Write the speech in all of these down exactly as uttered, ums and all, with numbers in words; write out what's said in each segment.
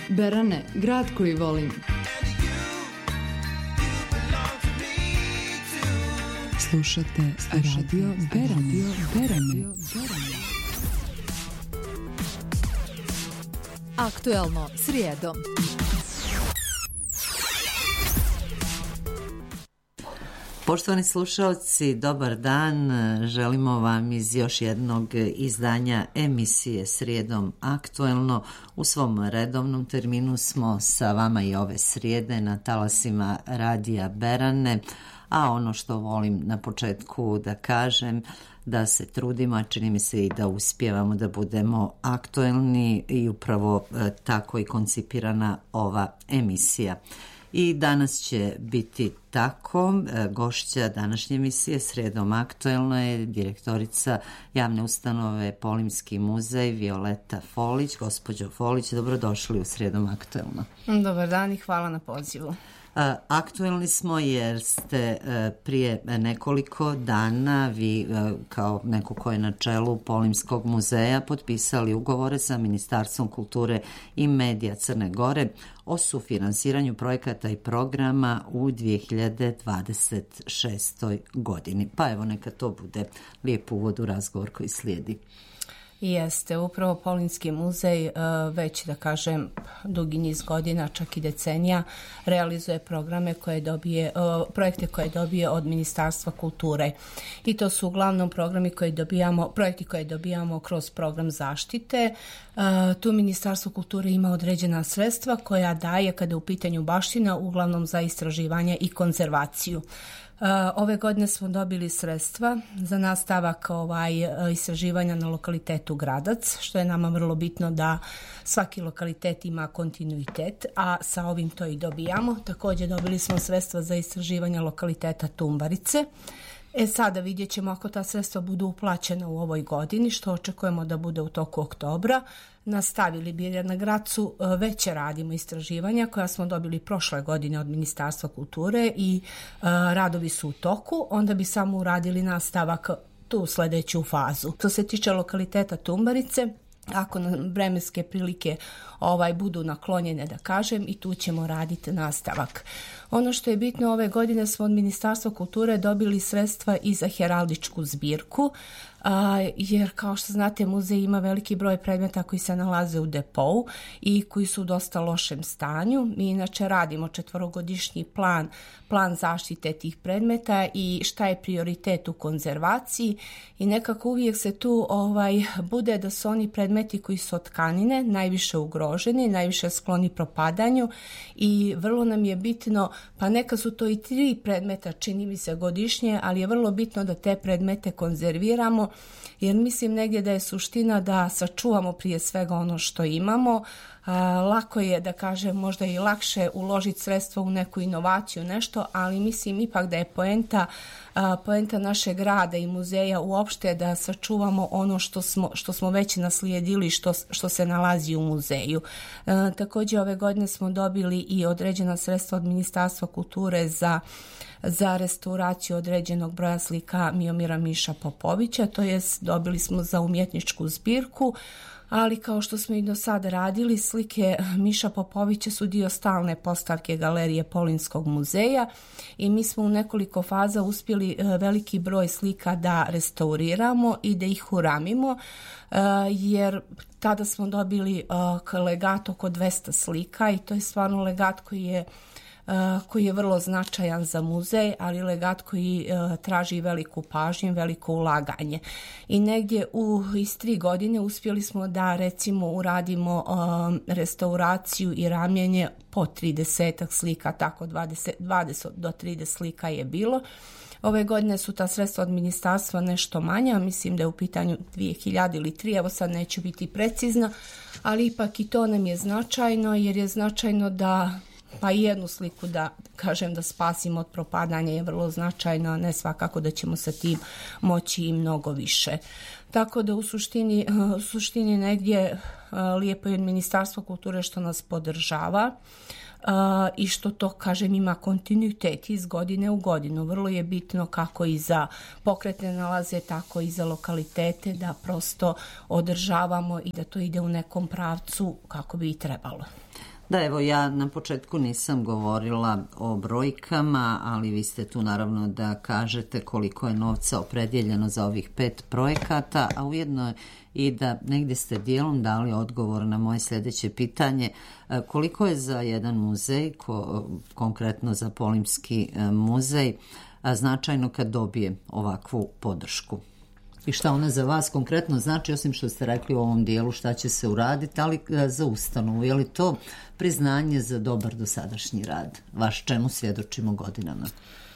Berane, grad koji volim. Slušate Radio Berane. Berane. Aktuelno srijedom. Poštovani slušalci, dobar dan. Želimo vam iz još jednog izdanja emisije Srijedom aktuelno. U svom redovnom terminu smo sa vama i ove srijede na talasima Radija Berane, a ono što volim na početku da kažem, da se trudimo, a čini mi se i da uspijevamo da budemo aktuelni i upravo tako i koncipirana ova emisija. I danas će biti tako. Gošća današnje emisije Srijedom aktuelno je direktorica javne ustanove Polimski muzej Violeta Folić. Gospođo Folić, dobrodošli u Srijedom aktuelno. Dobar dan i hvala na pozivu. Aktuelni smo jer ste prije nekoliko dana vi kao neko ko je na čelu Polimskog muzeja potpisali ugovore sa Ministarstvom kulture i medija Crne Gore o sufinansiranju projekata i programa u dvije hiljade dvadeset šestoj godini. Pa evo neka to bude lijep uvod u razgovor koji slijedi. Jeste, upravo Polimski muzej već, da kažem, dugi niz godina, čak i decenija, realizuje programe koje dobije, projekte koje dobije od Ministarstva kulture. I to su uglavnom programi koje dobijamo, projekti koje dobijamo kroz program zaštite. Tu Ministarstvo kulture ima određena sredstva koja daje, kada je u pitanju baština, uglavnom za istraživanje i konzervaciju. Ove godine smo dobili sredstva za nastavak ovaj, istraživanja na lokalitetu Gradac, što je nama vrlo bitno da svaki lokalitet ima kontinuitet, a sa ovim to i dobijamo. Također dobili smo sredstva za istraživanje lokaliteta Tumbarice. E sada vidjet ćemo ako ta sredstva budu uplaćena u ovoj godini, što očekujemo da bude u toku oktobra. Nastavili bi jer na Gracu već radimo istraživanja koja smo dobili prošle godine od Ministarstva kulture i uh, radovi su u toku, onda bi samo uradili nastavak tu sljedeću fazu. Što se tiče lokaliteta Tumbarice, ako nam vremenske prilike ovaj budu naklonjene, da kažem, i tu ćemo raditi nastavak. Ono što je bitno, ove godine smo od Ministarstva kulture dobili sredstva i za heraldičku zbirku, a, jer kao što znate muzej ima veliki broj predmeta koji se nalaze u depou i koji su u dosta lošem stanju. Mi inače radimo četvorogodišnji plan, plan zaštite tih predmeta i šta je prioritet u konzervaciji i nekako uvijek se tu ovaj, bude da su oni predmeti koji su od tkanine najviše ugroženi, najviše skloni propadanju i vrlo nam je bitno, pa neka su to i tri predmeta čini mi se godišnje, ali je vrlo bitno da te predmete konzerviramo jer mislim negdje da je suština da sačuvamo prije svega ono što imamo. A, lako je da kažem možda i lakše uložiti sredstvo u neku inovaciju, nešto, ali mislim ipak da je poenta, a, poenta našeg rada i muzeja uopšte da sačuvamo ono što smo, što smo već naslijedili, što, što se nalazi u muzeju. A, također ove godine smo dobili i određena sredstva od Ministarstva kulture za za restauraciju određenog broja slika Miomira Miša Popovića, to jest dobili smo za umjetničku zbirku, ali kao što smo i do sada radili, slike Miša Popovića su dio stalne postavke Galerije Polimskog muzeja i mi smo u nekoliko faza uspjeli veliki broj slika da restauriramo i da ih uramimo, jer tada smo dobili legat oko dvesta slika i to je stvarno legat koji je Uh, koji je vrlo značajan za muzej, ali legat koji uh, traži veliku pažnju, veliko ulaganje. I negdje u iz tri godine uspjeli smo da recimo uradimo um, restauraciju i ramljenje po tridesetak slika, tako dvadeset, dvadeset do trideset slika je bilo. Ove godine su ta sredstva od ministarstva nešto manja, mislim da je u pitanju dvije hiljade ili tri, evo sad neću biti precizna, ali ipak i to nam je značajno jer je značajno da pa i jednu sliku da kažem da spasimo od propadanja je vrlo značajno, a ne svakako da ćemo sa tim moći i mnogo više. Tako da u suštini, u suštini negdje lijepo je Ministarstvo kulture što nas podržava. i što to, kažem, ima kontinuitet iz godine u godinu. Vrlo je bitno kako i za pokretne nalaze, tako i za lokalitete, da prosto održavamo i da to ide u nekom pravcu kako bi i trebalo. Da, evo, ja na početku nisam govorila o brojkama, ali vi ste tu naravno da kažete koliko je novca opredjeljeno za ovih pet projekata, a ujedno i da negdje ste dijelom dali odgovor na moje sljedeće pitanje. Koliko je za jedan muzej, ko, konkretno za Polimski muzej, značajno kad dobije ovakvu podršku? I šta ona za vas konkretno znači, osim što ste rekli u ovom dijelu šta će se uraditi, ali za ustanovu, je li to priznanje za dobar dosadašnji rad, vaš čemu svjedočimo godinama?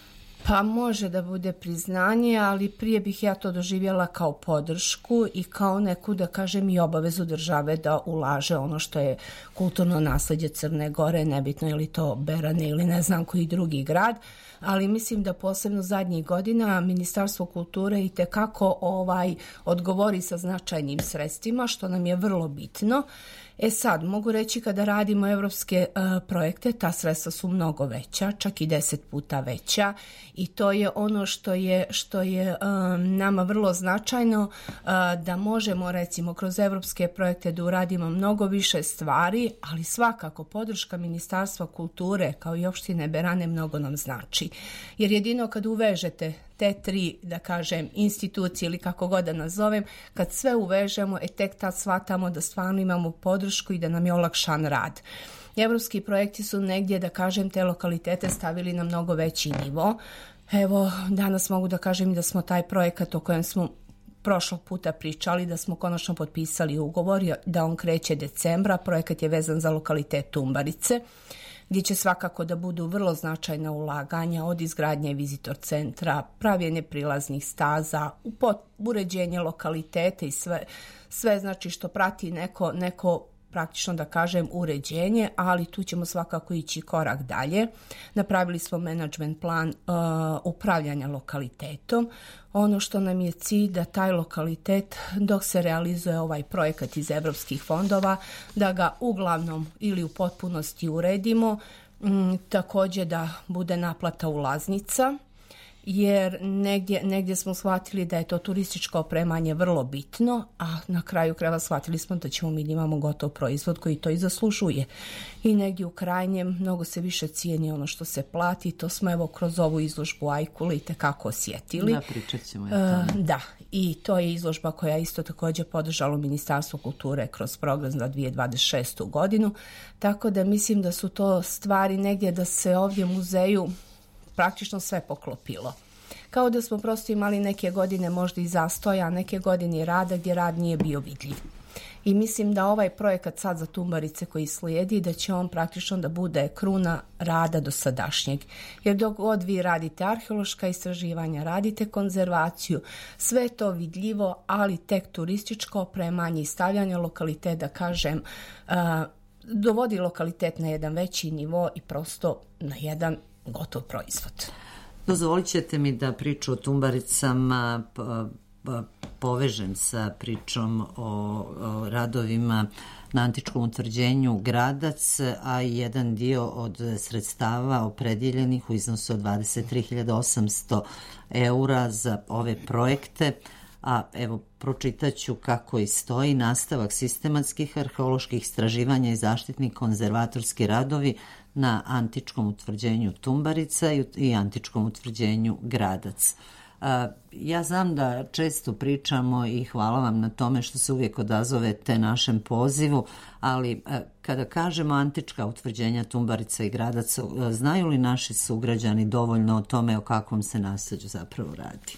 Pa može da bude priznanje, ali prije bih ja to doživjela kao podršku i kao neku, da kažem, i obavezu države da ulaže ono što je kulturno nasleđe Crne Gore, nebitno je li to Berane ili ne znam koji drugi grad, ali mislim da posebno zadnjih godina Ministarstvo kulture i tekako ovaj odgovori sa značajnim sredstvima, što nam je vrlo bitno. E sad, mogu reći kada radimo evropske uh, projekte, ta sredstva su mnogo veća, čak i deset puta veća i to je ono što je, što je um, nama vrlo značajno, uh, da možemo recimo kroz evropske projekte da uradimo mnogo više stvari, ali svakako podrška Ministarstva kulture kao i opštine Berane mnogo nam znači. Jer jedino kad uvežete te tri, da kažem, institucije ili kako god da nazovem, kad sve uvežemo, e tek tad shvatamo da stvarno imamo podršku i da nam je olakšan rad. Evropski projekti su negdje, da kažem, te lokalitete stavili na mnogo veći nivo. Evo, danas mogu da kažem i da smo taj projekat o kojem smo prošlog puta pričali, da smo konačno potpisali ugovor, da on kreće decembra. Projekat je vezan za lokalitet Tumbarice, gdje će svakako da budu vrlo značajna ulaganja od izgradnje vizitor centra, pravljenje prilaznih staza, uređenje lokaliteta i sve, sve znači što prati neko, neko praktično, da kažem, uređenje, ali tu ćemo svakako ići korak dalje. Napravili smo management plan uh, upravljanja lokalitetom. Ono što nam je cilj da taj lokalitet, dok se realizuje ovaj projekat iz evropskih fondova, da ga uglavnom ili u potpunosti uredimo, m, također da bude naplata ulaznica, jer negdje, negdje smo shvatili da je to turističko opremanje vrlo bitno, a na kraju krajeva shvatili smo da ćemo mi da imamo gotov proizvod koji to i zaslužuje. I negdje u krajnjem mnogo se više cijeni ono što se plati, to smo evo kroz ovu izložbu Ajkule i tekako osjetili. Da, pričat ćemo o tome. Uh, da, i to je izložba koja isto također podržalo Ministarstvo kulture kroz program za dvije tisuće dvadeset šestu godinu, tako da mislim da su to stvari negdje da se ovdje u muzeju praktično sve poklopilo. Kao da smo prosto imali neke godine možda i zastoja, neke godine rada gdje rad nije bio vidljiv. I mislim da ovaj projekat sad za Tumbarice koji slijedi, da će on praktično da bude kruna rada do sadašnjeg. Jer dok god vi radite arheološka istraživanja, radite konzervaciju, sve je to vidljivo, ali tek turističko opremanje i stavljanje lokaliteta, da kažem, uh, dovodi lokalitet na jedan veći nivo i prosto na jedan gotov proizvod. Dozvolit ćete mi da priču o Tumbaricama povežem sa pričom o, o radovima na antičkom utvrđenju Gradac, a jedan dio od sredstava opredjeljenih u iznosu od dvadeset tri hiljade osamsto eura za ove projekte. A evo, pročitaću kako i stoji: nastavak sistematskih arheoloških istraživanja i zaštitni konzervatorski radovi na antičkom utvrđenju Tumbarica i antičkom utvrđenju Gradac. Ja znam da često pričamo i hvala vam na tome što se uvijek odazovete našem pozivu, ali kada kažemo antička utvrđenja Tumbarica i Gradac, znaju li naši sugrađani dovoljno o tome o kakvom se nasleđu zapravo radi?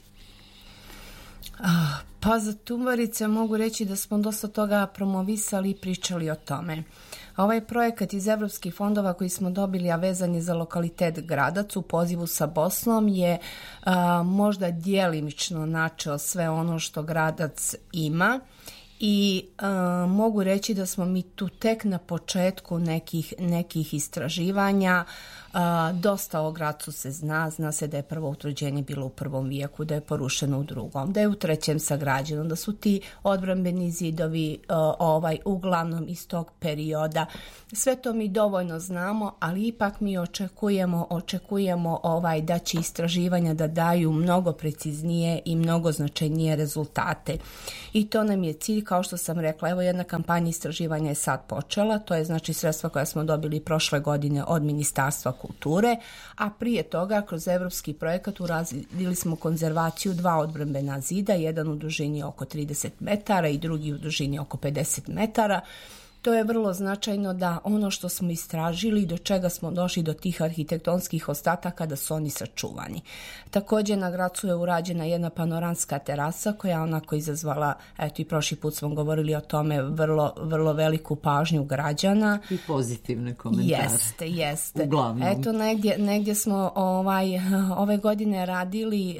Pa za Tumbarice mogu reći da smo dosta toga promovisali i pričali o tome. Ovaj projekat iz evropskih fondova koji smo dobili, a vezan je za lokalitet Gradac u pozivu sa Bosnom, je a, možda djelimično načeo sve ono što Gradac ima i uh, mogu reći da smo mi tu tek na početku nekih, nekih istraživanja. Uh, dosta o Gracu se zna, zna se da je prvo utvrđenje bilo u prvom vijeku, da je porušeno u drugom, da je u trećem sagrađeno, da su ti odbrambeni zidovi uh, ovaj, uglavnom iz tog perioda. Sve to mi dovoljno znamo, ali ipak mi očekujemo, očekujemo ovaj, da će istraživanja da daju mnogo preciznije i mnogo značajnije rezultate. I to nam je cilj, kao što sam rekla, evo jedna kampanja istraživanja je sad počela, to je znači sredstva koja smo dobili prošle godine od Ministarstva kulture, a prije toga kroz evropski projekat uradili smo konzervaciju dva odbrambena zida, jedan u dužini oko trideset metara i drugi u dužini oko pedeset metara. To je vrlo značajno da ono što smo istražili, do čega smo došli do tih arhitektonskih ostataka, da su oni sačuvani. Također na Gracu je urađena jedna panoramska terasa koja je onako izazvala, eto i prošli put smo govorili o tome, vrlo, vrlo veliku pažnju građana. I pozitivne komentare. Jeste, jeste. Uglavnom. Eto negdje, negdje smo ovaj, ove godine radili,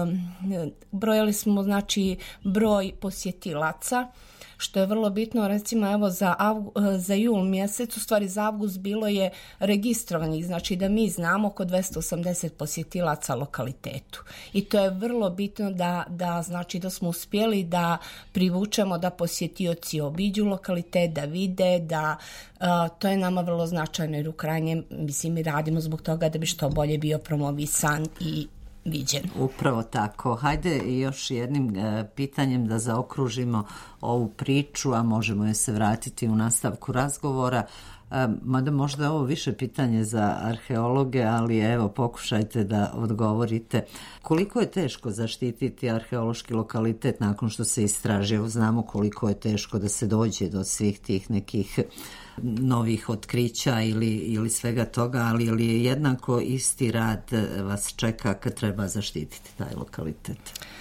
um, brojali smo znači broj posjetilaca, što je vrlo bitno, recimo evo za, avgu, za jul mjesec, u stvari za avgust bilo je registrovanih, znači da mi znamo oko dvesta osamdeset posjetilaca lokalitetu. I to je vrlo bitno da, da znači da smo uspjeli da privučemo da posjetioci obiđu lokalitet, da vide, da uh, to je nama vrlo značajno jer u krajnjem, mislim, mi radimo zbog toga da bi što bolje bio promovisan i viđen. Upravo tako. Hajde još jednim e, pitanjem da zaokružimo ovu priču, a možemo je se vratiti u nastavku razgovora. E, mada možda je ovo više pitanje za arheologe, ali evo pokušajte da odgovorite. Koliko je teško zaštititi arheološki lokalitet nakon što se istraži? Evo znamo koliko je teško da se dođe do svih tih nekih novih otkrića ili, ili svega toga, ali, ali je jednako isti rad vas čeka kad treba zaštititi taj lokalitet?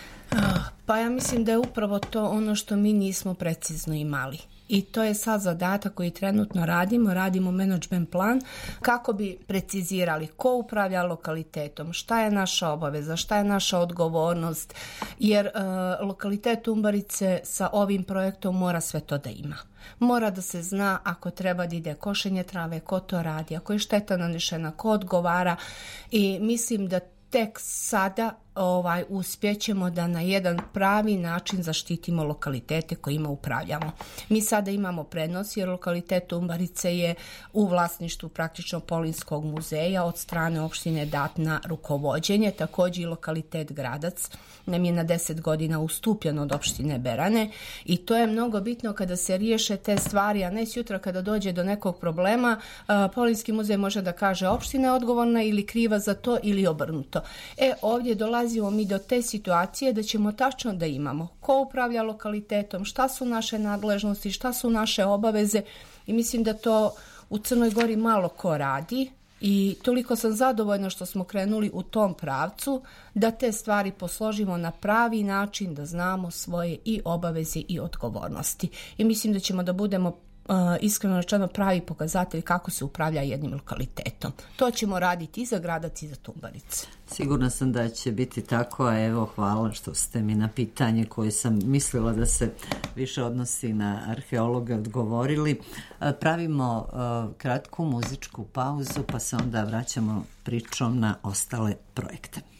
Pa ja mislim da je upravo to ono što mi nismo precizno imali. I to je sad zadatak koji trenutno radimo, radimo menadžment plan kako bi precizirali ko upravlja lokalitetom, šta je naša obaveza, šta je naša odgovornost, jer e, lokalitet Umbarice sa ovim projektom mora sve to da ima. Mora da se zna ako treba da ide košenje trave, ko to radi, ako je šteta nanešena, ko odgovara i mislim da tek sada ovaj, uspjećemo da na jedan pravi način zaštitimo lokalitete kojima upravljamo. Mi sada imamo prednost jer lokalitet Umbarice je u vlasništvu praktično Polinskog muzeja od strane opštine dat na rukovođenje. Također i lokalitet Gradac nam je na deset godina ustupljen od opštine Berane i to je mnogo bitno kada se riješe te stvari, a ne sutra kada dođe do nekog problema, Polinski muzej može da kaže opština je odgovorna ili kriva za to ili obrnuto. E, ovdje dolazimo mi do te situacije da ćemo tačno da imamo ko upravlja lokalitetom, šta su naše nadležnosti, šta su naše obaveze i mislim da to u Crnoj Gori malo ko radi i toliko sam zadovoljna što smo krenuli u tom pravcu da te stvari posložimo na pravi način, da znamo svoje i obaveze i odgovornosti. I mislim da ćemo da budemo Uh, iskreno rečeno pravi pokazatelj kako se upravlja jednim lokalitetom. To ćemo raditi i za Gradac i za Umbarice. Sigurna sam da će biti tako, a evo hvala što ste mi na pitanje koje sam mislila da se više odnosi na arheologa odgovorili. Uh, pravimo uh, kratku muzičku pauzu pa se onda vraćamo pričom na ostale projekte.